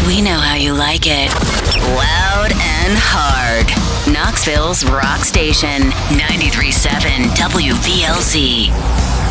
We know how you like it. Loud and hard. Knoxville's Rock Station, 93.7 WVLZ.